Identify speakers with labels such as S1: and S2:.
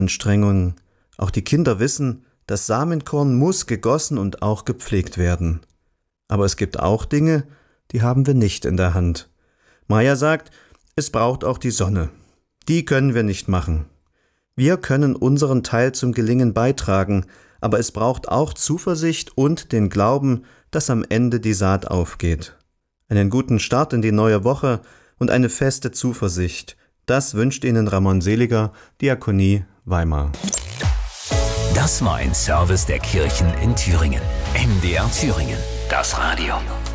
S1: Anstrengungen. Auch die Kinder wissen, das Samenkorn muss gegossen und auch gepflegt werden. Aber es gibt auch Dinge, die haben wir nicht in der Hand. Maja sagt, es braucht auch die Sonne. Die können wir nicht machen. Wir können unseren Teil zum Gelingen beitragen, aber es braucht auch Zuversicht und den Glauben, dass am Ende die Saat aufgeht. Einen guten Start in die neue Woche und eine feste Zuversicht. Das wünscht Ihnen Ramon Seliger, Diakonie Weimar.
S2: Das war ein Service der Kirchen in Thüringen. MDR Thüringen. Das Radio.